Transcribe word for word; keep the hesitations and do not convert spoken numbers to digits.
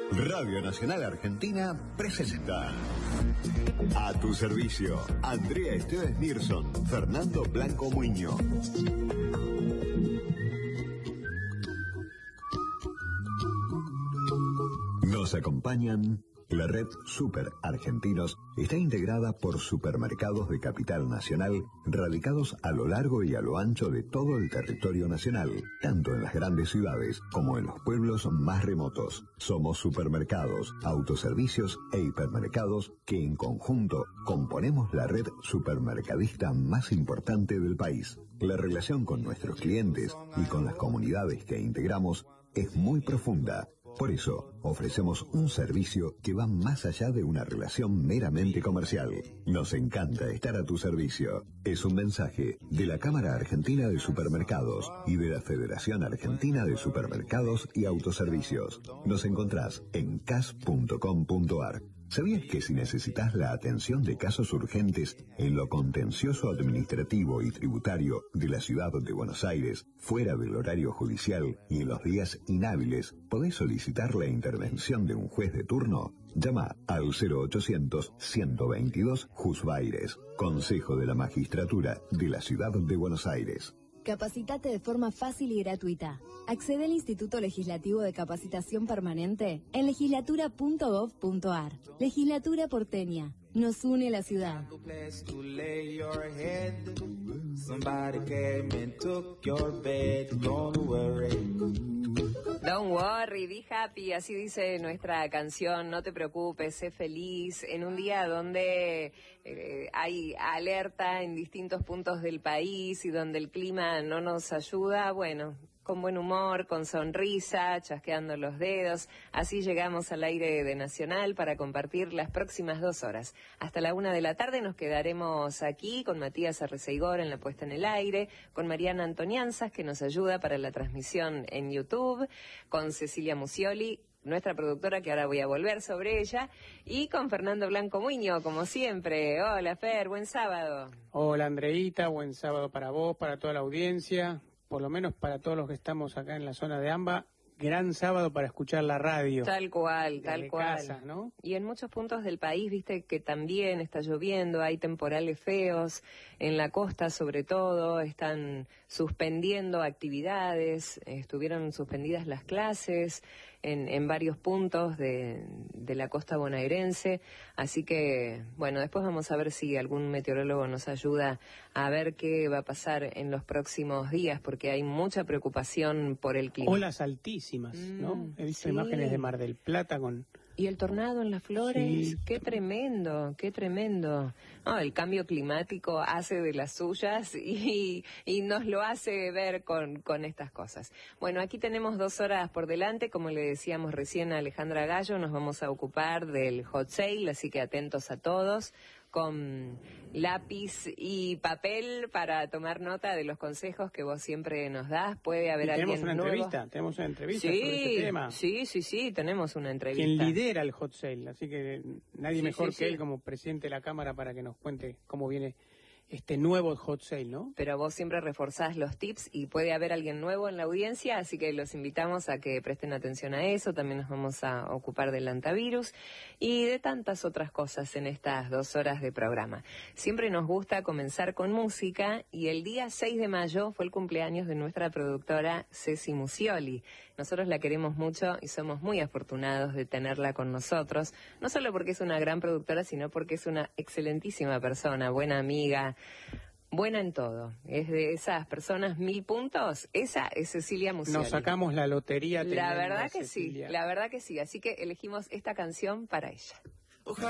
Radio Nacional Argentina presenta A tu servicio, Andrea Esteves Nilsson, Fernando Blanco Muño. Nos acompañan. La red Super Argentinos está integrada por supermercados de capital nacional radicados a lo largo y a lo ancho de todo el territorio nacional, tanto en las grandes ciudades como en los pueblos más remotos. Somos supermercados, autoservicios e hipermercados que en conjunto componemos la red supermercadista más importante del país. La relación con nuestros clientes y con las comunidades que integramos es muy profunda. Por eso, ofrecemos un servicio que va más allá de una relación meramente comercial. Nos encanta estar a tu servicio. Es un mensaje de la Cámara Argentina de Supermercados y de la Federación Argentina de Supermercados y Autoservicios. Nos encontrás en c a s punto com punto a r. ¿Sabías que si necesitas la atención de casos urgentes en lo contencioso administrativo y tributario de la ciudad de Buenos Aires, fuera del horario judicial y en los días inhábiles, podés solicitar la intervención de un juez de turno? Llama al cero ochocientos, ciento veintidós, Juzbaires. Consejo de la Magistratura de la Ciudad de Buenos Aires. Capacitate de forma fácil y gratuita. Accede al Instituto Legislativo de Capacitación Permanente en legislatura punto gov punto a r. Legislatura porteña. Nos une la ciudad. Don't worry, be happy, así dice nuestra canción. No te preocupes, sé feliz. En un día donde eh, hay alerta en distintos puntos del país y donde el clima no nos ayuda, bueno, con buen humor, con sonrisa, chasqueando los dedos. Así llegamos al aire de Nacional para compartir las próximas dos horas. Hasta la una de la tarde nos quedaremos aquí con Matías Arreceigor en la puesta en el aire, con Mariana Antonianzas, que nos ayuda para la transmisión en YouTube, con Cecilia Musioli, nuestra productora, que ahora voy a volver sobre ella, y con Fernando Blanco Muño, como siempre. Hola, Fer, buen sábado. Hola, Andreita, buen sábado para vos, para toda la audiencia. Por lo menos para todos los que estamos acá en la zona de AMBA, gran sábado para escuchar la radio. Tal cual, tal cual. Casa, ¿no? Y en muchos puntos del país, viste que también está lloviendo, hay temporales feos, en la costa sobre todo, están suspendiendo actividades, estuvieron suspendidas las clases en, en varios puntos de, de la costa bonaerense, así que, bueno, después vamos a ver si algún meteorólogo nos ayuda a ver qué va a pasar en los próximos días, porque hay mucha preocupación por el clima. Olas altísimas, mm, ¿no? He visto sí. imágenes de Mar del Plata con... Y el tornado en las Flores, sí. Qué tremendo, qué tremendo. No, el cambio climático hace de las suyas y, y nos lo hace ver con, con estas cosas. Bueno, aquí tenemos dos horas por delante, como le decíamos recién a Alejandra Gallo, nos vamos a ocupar del hot sale, así que atentos a todos, con lápiz y papel para tomar nota de los consejos que vos siempre nos das. Puede haber y alguien tenemos una nuevo. entrevista, tenemos una entrevista sí, sobre este tema. Sí, sí, sí, tenemos una entrevista. Quien lidera el hot sale, así que nadie sí, mejor sí, que sí. él como presidente de la Cámara para que nos cuente cómo viene este nuevo hot sale, ¿no? Pero vos siempre reforzás los tips y puede haber alguien nuevo en la audiencia, así que los invitamos a que presten atención a eso. También nos vamos a ocupar del antivirus y de tantas otras cosas en estas dos horas de programa. Siempre nos gusta comenzar con música y el día seis de mayo fue el cumpleaños de nuestra productora Ceci Musioli. Nosotros la queremos mucho y somos muy afortunados de tenerla con nosotros, no solo porque es una gran productora, sino porque es una excelentísima persona, buena amiga, buena en todo. Es de esas personas mil puntos. Esa es Cecilia Musioli. Nos sacamos la lotería. La verdad que Cecilia. sí, la verdad que sí. Así que elegimos esta canción para ella. Ojalá.